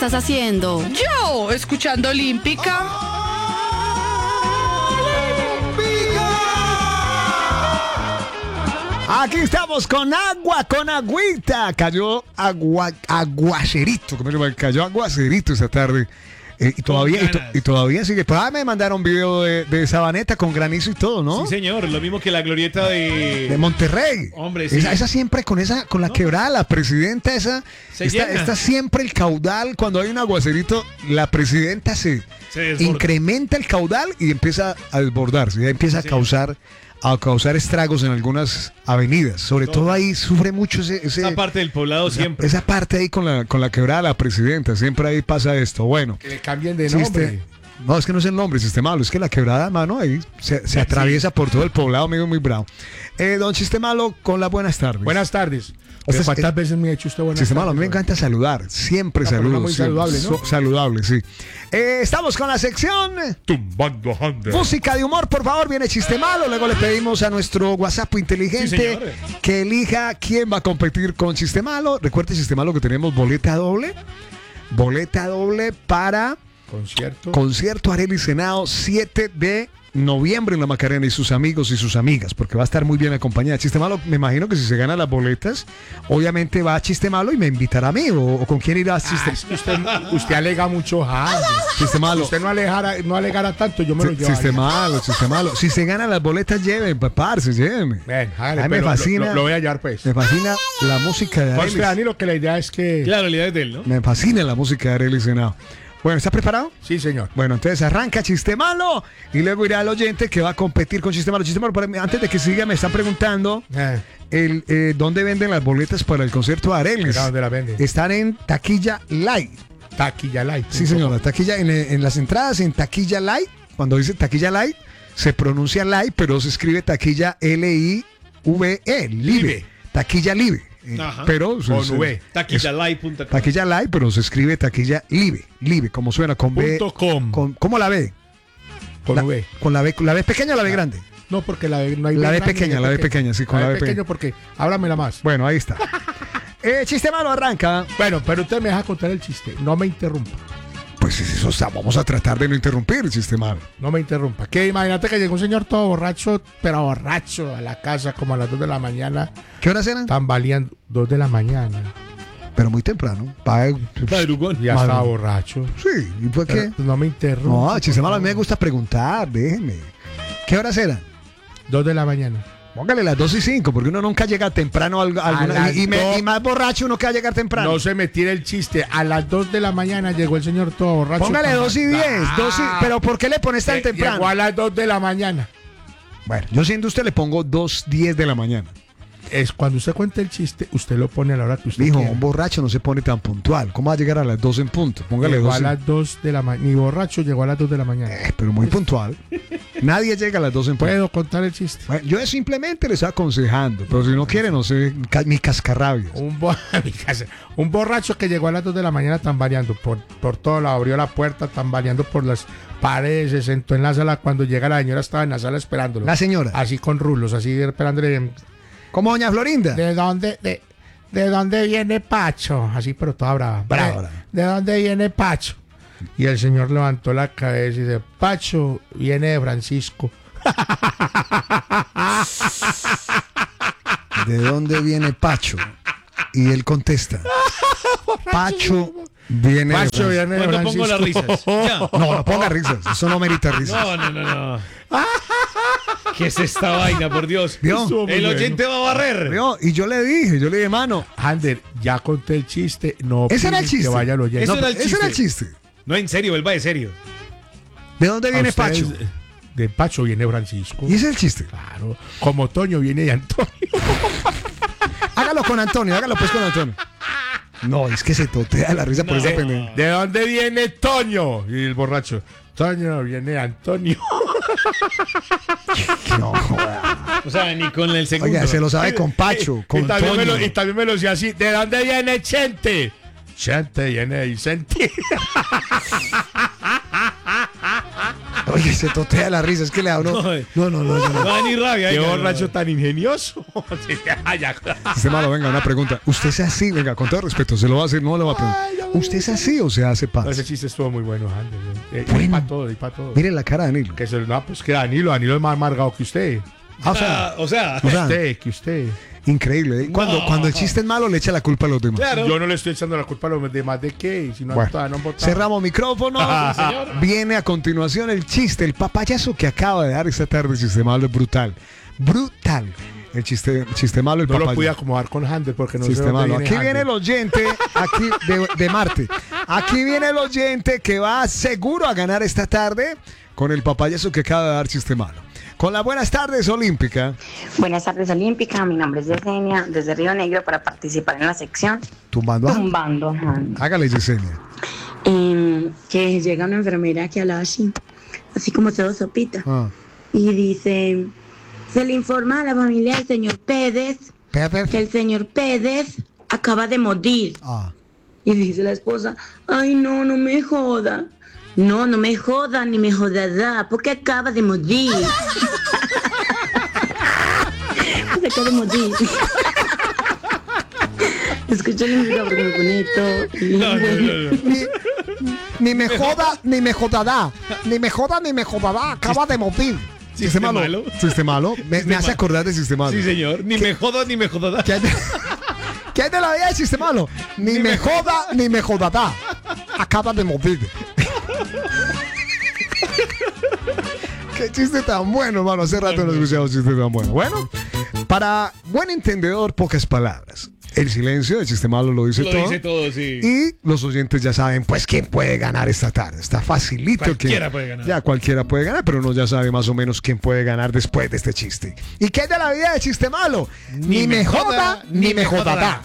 estás haciendo? Yo, escuchando Olímpica. Aquí estamos con agua, con agüita. Cayó aguacerito. Cayó aguacerito esta tarde. Y todavía sigue. Pues, me mandaron video de Sabaneta con granizo y todo, ¿no? Sí, señor. Lo mismo que la glorieta de Monterrey. Hombre, sí. Esa siempre con la quebrada, la presidenta está siempre el caudal. Cuando hay un aguacerito, la presidenta se incrementa el caudal y empieza a desbordarse. Ya empieza a causar estragos en algunas avenidas. Sobre todo ahí sufre mucho esa parte del poblado siempre. Esa parte ahí con la quebrada de la presidenta. Siempre ahí pasa esto. Bueno. Que le cambien de nombre. No, es que no es el nombre, Sistemalo. Es que la quebrada, mano, ahí se atraviesa por todo el poblado, amigo, muy bravo. Don Sistemalo, con las buenas tardes. Buenas tardes. ¿Cuántas veces me ha hecho usted buenas tardes? Sistemalo, a mí me encanta saludar. Siempre saludos. Muy saludable, ¿no? Saludable, sí. Estamos con la sección Tumbando Hunter. Música de humor, por favor, viene Sistemalo. Luego le pedimos a nuestro WhatsApp inteligente que elija quién va a competir con Sistemalo. Recuerde, Sistemalo, que tenemos boleta doble. Boleta doble para Concierto Arely Senao, 7 de noviembre en la Macarena, y sus amigos y sus amigas, porque va a estar muy bien acompañada. Chiste Malo, me imagino que si se gana las boletas, obviamente va a Chiste Malo y me invitará a mí, o con quién irá a Chiste. Usted alega mucho, Chiste Malo. Usted no alegara tanto, yo me lo llevo. Chiste Malo. Si se ganan las boletas, llévenme, parce, llévenme. Me fascina. Lo voy a llevar, pues. Me fascina la música de Arely. Danilo, que la idea es que... Claro, la idea es de él, ¿no? Me fascina la música de Arely Senao. Bueno, ¿está preparado? Sí, señor. Bueno, entonces arranca Chiste Malo y luego irá al oyente que va a competir con Chiste Malo. Chiste Malo, antes de que siga, me están preguntando dónde venden las boletas para el concierto de Arely. ¿Dónde las venden? Están en Taquilla Light. Taquilla Light. Sí, señor. La taquilla en las entradas en Taquilla Light. Cuando dice Taquilla Light, se pronuncia Light, pero se escribe Taquilla L-I-V-E. Live. Taquilla Live. Pero con V. Taquillalive.com. Taquilla Live, pero se escribe Taquilla Live, como suena, con B. ¿Cómo la ve? Con V. ¿Con la B pequeña o la B grande? No, porque la B no hay. La B pequeña, sí, con la B pequeña. Porque háblamela más. Bueno, ahí está. Chiste Malo arranca. Bueno, pero usted me deja contar el chiste. No me interrumpa. Pues eso vamos a tratar de no interrumpir el Chiste Malo. No me interrumpa. Que imagínate que llegó un señor todo borracho, pero borracho a la casa como a las 2 de la mañana. ¿Qué horas eran? Tambaleando 2 de la mañana. Pero muy temprano. Madrugón. Ya estaba borracho. Sí, ¿y por qué? No me interrumpa. No, Chiste Malo, a mí me gusta preguntar, déjeme. ¿Qué horas eran? 2 de la mañana. Póngale las 2:05, porque uno nunca llega temprano y más borracho uno que va a llegar temprano. No se me tire el chiste. A las 2 de la mañana llegó el señor todo borracho. Póngale 2:10. Pero ¿por qué le pones tan temprano? Llegó a las 2 de la mañana. Bueno, yo siendo usted le pongo 2:10 de la mañana. Es cuando usted cuenta el chiste, usted lo pone a la hora que usted dijo, quiera. Un borracho no se pone tan puntual. ¿Cómo va a llegar a las 2 en punto? Póngale llegó 2. A las 2 de la mañana. Mi borracho llegó a las 2 de la mañana. Pero muy puntual. Nadie llega a las 2 en punto. ¿Puedo contar el chiste? Bueno, yo simplemente le estoy aconsejando. Pero si no quiere, no sé, mi cascarrabias. Un borracho que llegó a las 2 de la mañana tambaleando por todo lado. Abrió la puerta tambaleando por las paredes. Se sentó en la sala. Cuando llega la señora estaba en la sala esperándolo. La señora. Así con rulos, así esperándole. ¿Como doña Florinda? ¿De dónde viene Pacho? Así, pero toda brava. ¿De dónde viene Pacho? Y el señor levantó la cabeza y dice, Pacho viene de Francisco. ¿De dónde viene Pacho? Y él contesta, Pacho viene de Francisco. ¿Cuándo pongo las risas? Ya. No ponga risas, eso no merita risas. No. ¿Qué es esta vaina, por Dios? ¿Vio? El oyente va a barrer. ¿Vio? Y yo le dije, mano. Ander, ya conté el chiste. No, ese era el chiste. Que vaya al oyente. Ese era el chiste. No, en serio, él va de serio. ¿De dónde viene Pacho? De Pacho viene Francisco. ¿Y ese es el chiste? Claro. Como Toño viene de Antonio. Hágalo con Antonio, hágalo pues con Antonio. No, es que se totea la risa por esa pendeja. ¿De dónde viene Toño? Y el borracho. Toño viene Antonio. No, o sea, ni con el segundo. Oiga, se lo sabe con Pacho, con Toño. Y también me lo decía así. ¿De dónde viene Chente? Chente viene Vicente. Oye, se totea la risa, es que le hablo. No. Va ni rabia. Qué borracho tan ingenioso. Sistema Malo, venga, una pregunta. Usted es así, venga, con todo respeto, se lo va a hacer, no le va a preguntar. ¿Usted es así o se hace paz? Ese chiste estuvo muy bueno, Ander. Bueno. Y para todo. Mire la cara de Danilo. Que no, pues que Danilo es más amargado que usted. Ah, o sea, Que usted. increíble. ¿Eh? Cuando el chiste es malo, le echa la culpa a los demás. Claro. Yo no le estoy echando la culpa a los demás de qué. Si no, Bueno, no han votado. cerramos micrófono. Viene a continuación el chiste, el papayazo que acaba de dar esta tarde. Chiste malo es brutal. Brutal. El chiste malo, el No lo papayazo. pude acomodar con Ander porque no sé Chiste dónde malo. viene Aquí Ander. viene el oyente aquí de Marte. Aquí viene el oyente que va seguro a ganar esta tarde con el papayazo que acaba de dar chiste malo. Con las buenas tardes, Olímpica. Buenas tardes, Olímpica. Mi nombre es Yesenia, desde Río Negro, para participar en la sección Tumbando. Tumbando. Hágale, Yesenia. Que llega una enfermera que habla así como todo sopita, y dice: se le informa a la familia del señor Pérez que el señor Pérez acaba de morir. Y dice la esposa: ay, no me joda. No me joda ni me jodará, porque acaba de morir. Acaba de morir. Escucha la música porque me bonito. Ni me joda, ni me jodará. Ni me joda, ni me jodará. Acaba de morir. Chiste malo. Chiste malo. Me hace acordar de chiste malo. Sí, señor. Ni me jodo, ni me joda. ¿Qué hay de la vida de chiste malo? Ni me joda, ni me jodará. Acaba de morir. Qué chiste tan bueno, hermano. Hace rato no escuchaba un chiste tan bueno. Bueno, para buen entendedor, pocas palabras. El silencio del chiste malo lo dice todo. Lo dice todo, sí. Y los oyentes ya saben, pues, quién puede ganar esta tarde. Está facilito. Cualquiera puede ganar. Ya cualquiera puede ganar, pero uno ya sabe más o menos quién puede ganar después de este chiste. ¿Y qué hay de la vida de chiste malo? Ni me joda, ni me jodará.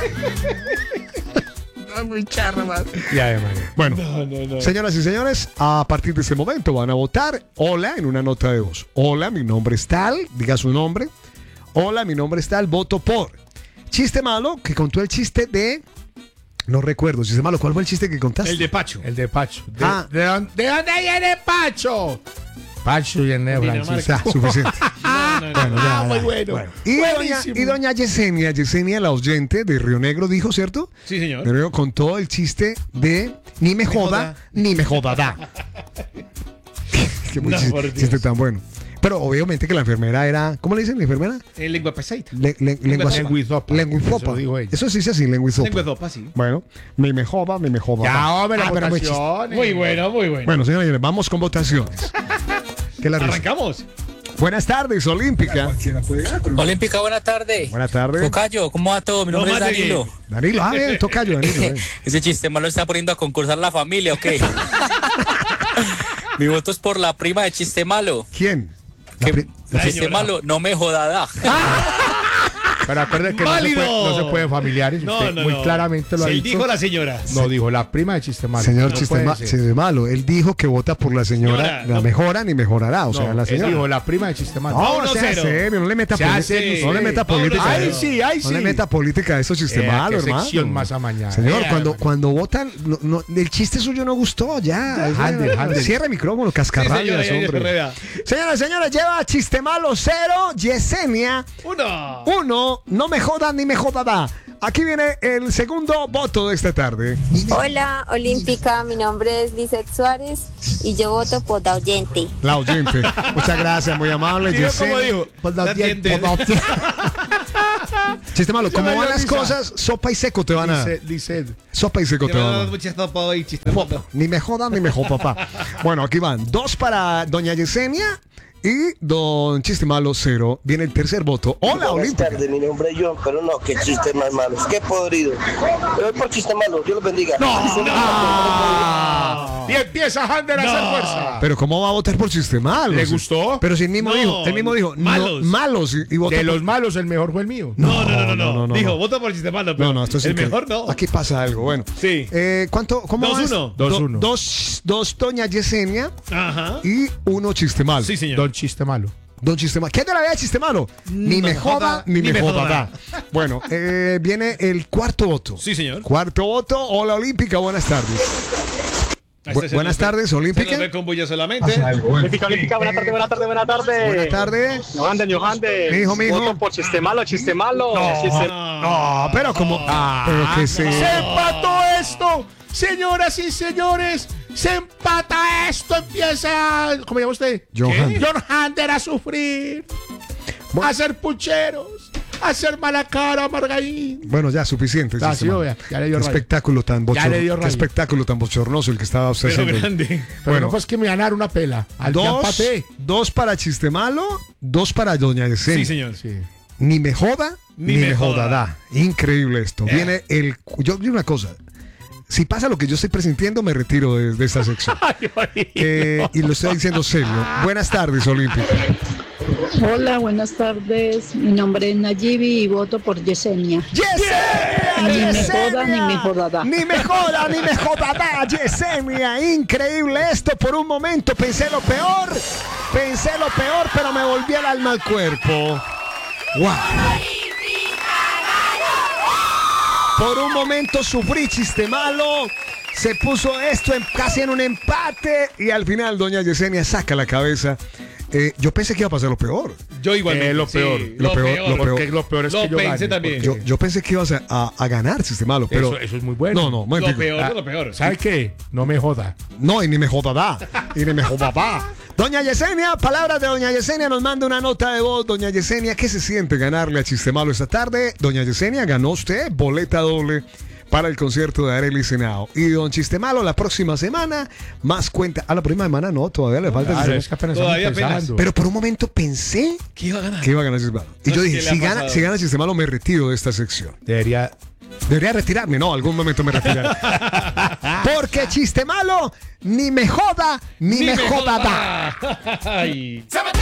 Muy charro, man. Bueno, No. señoras y señores, a partir de este momento van a votar hola en una nota de voz. Hola, mi nombre es tal, diga su nombre. Hola, mi nombre es tal, voto por. Chiste malo, que contó el chiste de... No recuerdo, chiste malo, ¿cuál fue el chiste que contaste? El de Pacho. El de Pacho. ¿De dónde viene Pacho? Pacho viene de Francisco. Está suficiente. Bueno, ya, muy ya. bueno. Y doña Yesenia, la oyente de Río Negro, dijo, ¿cierto? Sí, señor. De Río contó el chiste de ni me joda, ni me jodará. Qué buen chiste tan bueno. Pero obviamente que la enfermera era... ¿Cómo le dicen la enfermera? Lengua pesadita. Lenguizopa. Lenguizopa. Eso dijo ella. Eso sí se hace así, lenguizopa. Lenguizopa, sí. Bueno, ni me joda, ni me joda. Ya, hombre, la pero muy votación. Muy bueno. Bueno, señores, vamos con votaciones. ¿Qué la risa? Arrancamos. Buenas tardes, Olímpica. Olímpica, buenas tardes. Buenas tardes. Tocayo, ¿cómo va todo? Mi nombre es Tómate Danilo. bien. Danilo, bien, tocayo, Danilo. Ese chiste malo está poniendo a concursar la familia, ¿ok? Mi voto es por la prima de chiste malo. ¿Quién? El chiste malo no me jodada. Pero acuérdense que no se puede familiares. Usted muy claramente lo ha Se dicho. dijo la señora. No, dijo la prima de chiste malo. Señor No chiste, puede ser. chiste malo. Él dijo que vota por la señora. Señora, La no. mejora ni mejorará. O sea, No, la él señora. dijo la prima de chiste malo. No, 1-0. sea serio, no le meta Sea política. serio, No le sí. meta política. Ay, No. sí, ay, No le sí. meta política a esos chistes malos, qué hermano. sección más amañada. Señor, hermano. cuando votan, el chiste suyo no gustó, ya. Handel. Cierre el micrófono, Sí, cascarrabias, señora, hombre. Herrera. Señoras y señores, lleva chiste malo 0, Yesenia 1, no me jodan ni me jodará. Aquí viene el segundo voto de esta tarde. Hola, Olímpica, mi nombre es Lizeth Suárez y yo voto por la oyente. La oyente. Muchas gracias, muy amable. ¿Sí vio Yesenia. cómo dijo? Por la La oyente. oyente. Chiste malo, como me van dio las risa. cosas, sopa y seco te van a dar. Dice, Sopa y seco te van a dar. Muchas topo y chiste malo. Ni me jodan ni me jodan, papá. Bueno, aquí van 2 para doña Yesenia y don Chiste Malo 0. Viene el tercer voto. Hola, Buenas Olímpica. tardes, mi nombre es John, pero no, qué chistes más malos, qué podrido. Pero voy por chiste malo, Dios los bendiga. y empieza Handel a hacer fuerza. Pero ¿cómo va a votar por Chiste Malo? ¿Le gustó? Pero si él mismo dijo, malos. no, malos y votó De por- los malos, el mejor fue el mío. no. Dijo, voto por chiste malo, pero No, esto es el increíble. mejor no. Aquí pasa algo, bueno. Sí. ¿Cómo 2-1. vas? 2-1. Dos doña Yesenia Ajá. y 1 Chiste Malo. Sí, señor. Don chiste malo. Don Chiste Malo. ¿Qué te la vea Chiste Malo? Ni No me me joda, joda, ni me joda. jodará. Bueno, viene el cuarto voto. Sí, señor. Cuarto voto. Hola, Olímpica. Buenas tardes. Buenas tardes, Olímpica. Se lo ve con bulla solamente. Olímpica, buenas tardes. Buenas tardes. Johande. Mijo. Voto por chiste malo. No, pero como. Pero que se. ¡Se empató esto. Señoras y señores, se empata esto. Empieza, ¿cómo llama usted? John Hander a sufrir. A hacer pucheros. A hacer mala cara, Margarín. Bueno, ya, suficiente. Ya le dio qué espectáculo tan bochornoso. Qué espectáculo tan bochornoso el que estaba usted haciendo. Grande. Bueno, pues que me ganaron una pela. Dos para Chiste Malo, 2 para Doña Yesenia. Sí, señor. Sí. Ni me joda, ni me jodada. Increíble esto. Viene el... Yo digo una cosa. Si pasa lo que yo estoy presintiendo, me retiro de esta sección. Y lo estoy diciendo serio. Buenas tardes, Olímpica. Hola, buenas tardes. Mi nombre es Nayibi y voto por Yesenia. ¡Yesenia! Ni me joda, ni me jodada. Ni me joda, ni me jodada, Yesenia. Increíble esto. Por un momento pensé lo peor, pero me volví el alma al cuerpo. ¡Wow! Por un momento sufrí, Chiste Malo. Se puso esto casi en un empate. Y al final, doña Yesenia saca la cabeza. Yo pensé que iba a pasar lo peor. Yo igualmente. Lo peor es que yo pensé gane, también. Yo pensé que ibas a ganar, Chiste Malo. Pero eso es muy bueno. No, lo peor. ¿Sabe qué? No me joda. No, y ni me jodada. Doña Yesenia, palabras de doña Yesenia, nos manda una nota de voz. Doña Yesenia, ¿qué se siente ganarle a Chiste Malo esta tarde? Doña Yesenia, ganó usted boleta doble para el concierto de Arely Senao. Y don Chiste Malo, la próxima semana, más cuenta. A la próxima semana no, todavía le falta. Todavía apenas. Pero por un momento pensé que iba a ganar Chiste Malo. Y yo dije, si gana Chiste Malo, me retiro de esta sección. Debería retirarme, no, algún momento me retiraré. Porque Chiste Malo, ni me joda, ni me jodada.